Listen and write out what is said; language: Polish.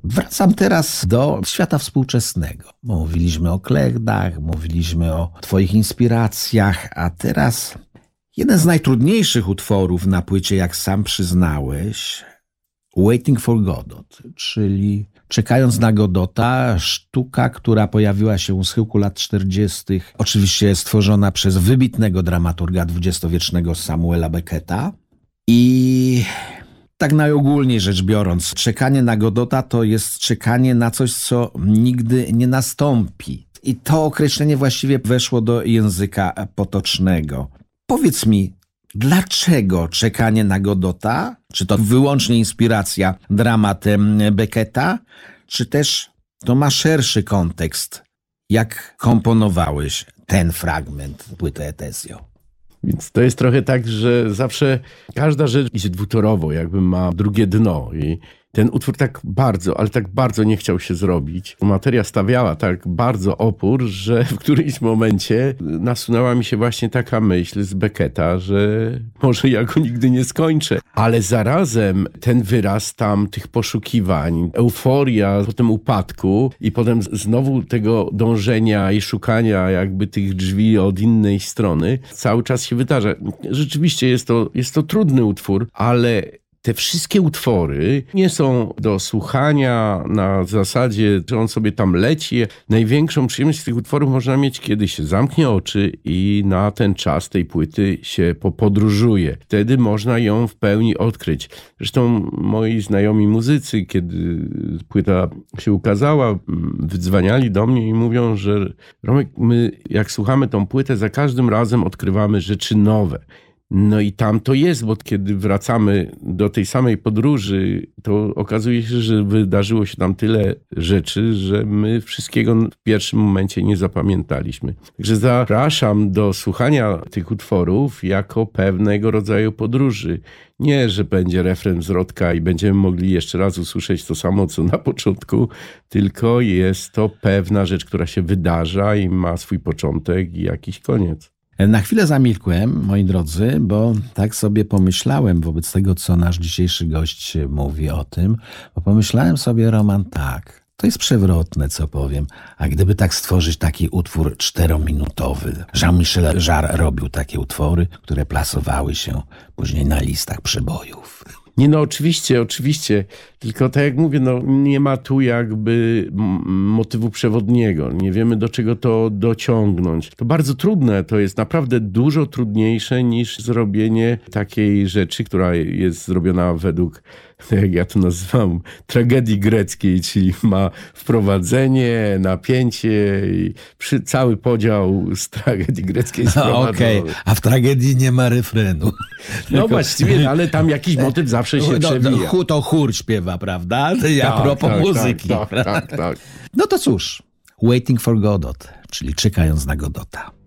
Wracam teraz do świata współczesnego. Mówiliśmy o Klechdach, mówiliśmy o twoich inspiracjach, a teraz jeden z najtrudniejszych utworów na płycie, jak sam przyznałeś, Waiting for Godot, czyli Czekając na Godota, sztuka, która pojawiła się u schyłku lat 40., oczywiście stworzona przez wybitnego dramaturga dwudziestowiecznego Samuela Becketa. I tak najogólniej rzecz biorąc, czekanie na Godota to jest czekanie na coś, co nigdy nie nastąpi. I to określenie właściwie weszło do języka potocznego. Powiedz mi, dlaczego czekanie na Godota? Czy to wyłącznie inspiracja dramatem Becketa? Czy też to ma szerszy kontekst? Jak komponowałeś ten fragment płyty Etezjo? Więc to jest trochę tak, że zawsze każda rzecz idzie dwutorowo, jakby ma drugie dno. I ten utwór tak bardzo, ale tak bardzo nie chciał się zrobić. Materia stawiała tak bardzo opór, że w którymś momencie nasunęła mi się właśnie taka myśl z Becketa, że może ja go nigdy nie skończę. Ale zarazem ten wyraz tam tych poszukiwań, euforia po tym upadku i potem znowu tego dążenia i szukania jakby tych drzwi od innej strony cały czas się wydarza. Rzeczywiście jest to trudny utwór, ale te wszystkie utwory nie są do słuchania na zasadzie, że on sobie tam leci. Największą przyjemność z tych utworów można mieć, kiedy się zamknie oczy i na ten czas tej płyty się popodróżuje. Wtedy można ją w pełni odkryć. Zresztą moi znajomi muzycy, kiedy płyta się ukazała, wydzwaniali do mnie i mówią, że Romek, my jak słuchamy tą płytę, za każdym razem odkrywamy rzeczy nowe. No i tam to jest, bo kiedy wracamy do tej samej podróży, to okazuje się, że wydarzyło się tam tyle rzeczy, że my wszystkiego w pierwszym momencie nie zapamiętaliśmy. Także zapraszam do słuchania tych utworów jako pewnego rodzaju podróży. Nie, że będzie refren zwrotka i będziemy mogli jeszcze raz usłyszeć to samo, co na początku, tylko jest to pewna rzecz, która się wydarza i ma swój początek i jakiś koniec. Na chwilę zamilkłem, moi drodzy, bo tak sobie pomyślałem wobec tego, co nasz dzisiejszy gość mówi o tym, bo pomyślałem sobie, Roman, tak, to jest przewrotne, co powiem, a gdyby tak stworzyć taki utwór 4-minutowy, Jean-Michel Jarre robił takie utwory, które plasowały się później na listach przebojów. Nie, no oczywiście, tylko tak jak mówię, no nie ma tu jakby motywu przewodniego, nie wiemy do czego to dociągnąć. To bardzo trudne, to jest naprawdę dużo trudniejsze niż zrobienie takiej rzeczy, która jest zrobiona według, jak ja to nazywam, tragedii greckiej, czyli ma wprowadzenie, napięcie i cały podział z tragedii greckiej Okej, a w tragedii nie ma refrenu. No właściwie, ale tam jakiś motyw zawsze się przewija. To chór śpiewa, prawda? A propos muzyki. Tak. No to cóż, Waiting for Godot, czyli Czekając na Godota.